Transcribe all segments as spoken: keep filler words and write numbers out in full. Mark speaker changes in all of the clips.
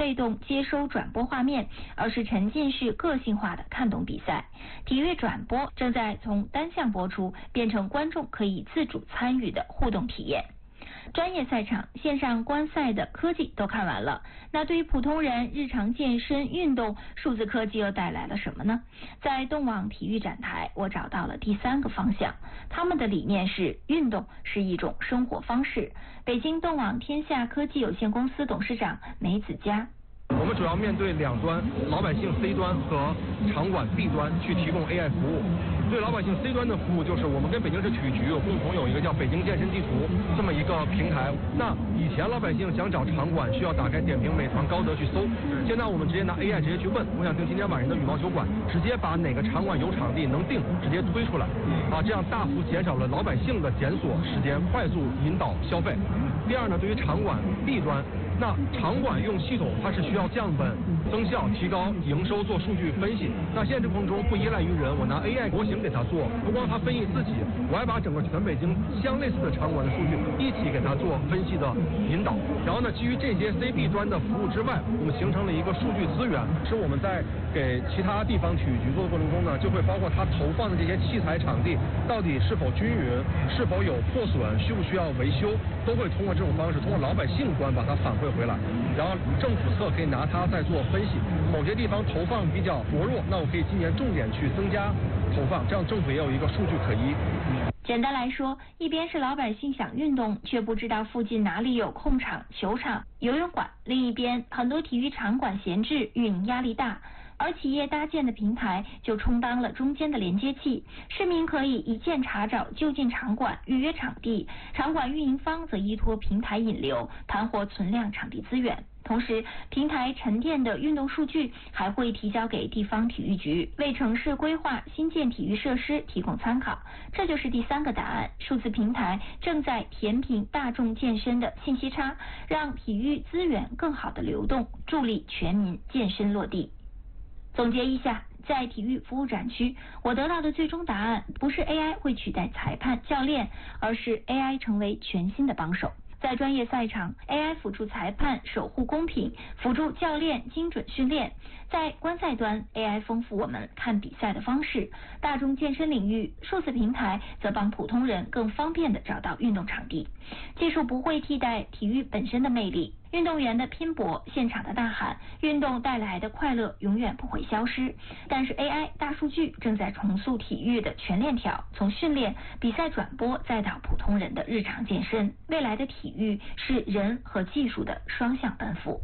Speaker 1: 被动接收转播画面，而是沉浸式个性化的看懂比赛。体育转播正在从单向播出变成观众可以自主参与的互动体验。专业赛场、线上观赛的科技都看完了，那对于普通人日常健身运动，数字科技又带来了什么呢？在动网体育展台，我找到了第三个方向，他们的理念是运动是一种生活方式。北京动网天下科技有限公司董事长梅子佳。
Speaker 2: 我们主要面对两端，老百姓 C 端和场馆 B 端去提供 A I 服务。对老百姓 C 端的服务，就是我们跟北京市体育局有共同有一个叫北京健身地图这么一个平台。那以前老百姓想找场馆，需要打开点评、美团、高德去搜，现在我们直接拿 A I 直接去问，我想订今天晚上的羽毛球馆，直接把哪个场馆有场地能定，直接推出来，啊，这样大幅减少了老百姓的检索时间，快速引导消费。第二呢，对于场馆 B 端。那场馆用系统，它是需要降本增效、提高营收、做数据分析。那现在这过程中不依赖于人，我拿 A I 模型给它做，不光它分析自己，我还把整个全北京相类似的场馆的数据一起给它做分析的引导。然后呢，基于这些 C B 端的服务之外，我们形成了一个数据资源，是我们在给其他地方体育局做的过程中呢，就会包括它投放的这些器材场地到底是否均匀，是否有破损，需不需要维修，都会通过这种方式，通过老百姓端把它反馈回来，然后政府侧可以拿它再做分析，某些地方投放比较薄弱，那我可以今年重点去增加投放，这样政府也有一个数据可依。
Speaker 1: 简单来说，一边是老百姓想运动，却不知道附近哪里有空场、球场、游泳馆；另一边，很多体育场馆闲置，运营压力大。而企业搭建的平台就充当了中间的连接器，市民可以一键查找就近场馆，预约场地，场馆运营方则依托平台引流，盘活存量场地资源。同时，平台沉淀的运动数据还会提交给地方体育局，为城市规划新建体育设施提供参考。这就是第三个答案，数字平台正在填平大众健身的信息差，让体育资源更好的流动，助力全民健身落地。总结一下，在体育服务展区，我得到的最终答案不是 A I 会取代裁判、教练，而是 A I 成为全新的帮手。在专业赛场 ，A I 辅助裁判守护公平，辅助教练精准训练；在观赛端 ，A I 丰富我们看比赛的方式；大众健身领域，数字平台则帮普通人更方便地找到运动场地。技术不会替代体育本身的魅力。运动员的拼搏，现场的呐喊，运动带来的快乐永远不会消失。但是 A I 大数据正在重塑体育的全链条，从训练、比赛转播，再到普通人的日常健身。未来的体育是人和技术的双向奔赴。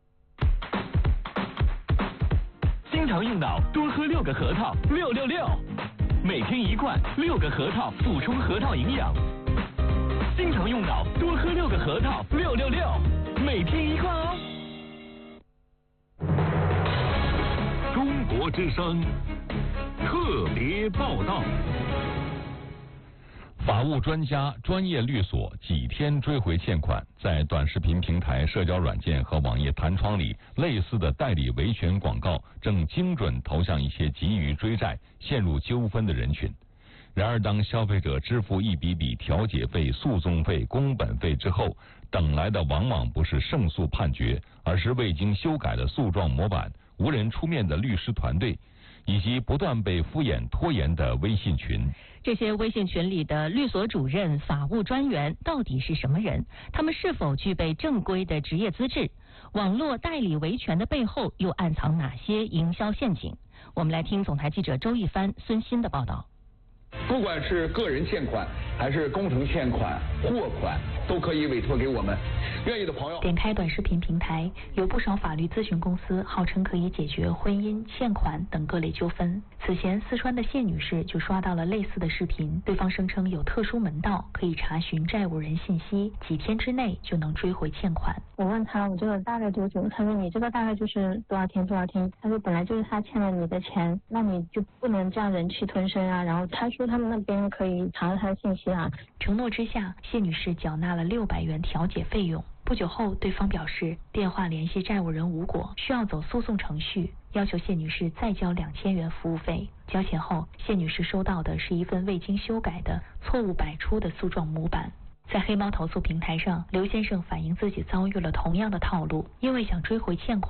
Speaker 3: 经常用脑，多喝六个核桃，六六六，每天一罐，六个核桃，补充核桃营养。经常用脑，多喝六个核桃，六六六。每天一罐哦。
Speaker 4: 中国之声特别报道。法务专家、专业律所几天追回欠款，在短视频平台、社交软件和网页弹窗里，类似的代理维权广告正精准投向一些急于追债、陷入纠纷的人群。然而，当消费者支付一笔笔调解费、诉讼费、工本费之后，等来的往往不是胜诉判决，而是未经修改的诉状模板、无人出面的律师团队，以及不断被敷衍拖延的微信群。
Speaker 5: 这些微信群里的律所主任、法务专员到底是什么人？他们是否具备正规的职业资质？网络代理维权的背后又暗藏哪些营销陷阱？我们来听总台记者周一帆、孙鑫的报道。
Speaker 6: 不管是个人欠款还是工程欠款、货款，都可以委托给我们。愿意的朋友
Speaker 7: 点开短视频平台，有不少法律咨询公司号称可以解决婚姻、欠款等各类纠纷。此前，四川的谢女士就刷到了类似的视频，对方声称有特殊门道，可以查询债务人信息，几天之内就能追回欠款。
Speaker 8: 我问他我这个大概多久，他说你这个大概就是多少天多少天。他说本来就是他欠了你的钱，那你就不能这样忍气吞声啊。然后他说他们那边可以查到他的信息啊。
Speaker 7: 承诺之下，谢女士缴纳了六百元调解费用。不久后，对方表示电话联系债务人无果，需要走诉讼程序，要求谢女士再交两千元服务费。交钱后，谢女士收到的是一份未经修改的、错误百出的诉状模板。在黑猫投诉平台上，刘先生反映自己遭遇了同样的套路，因为想追回欠款。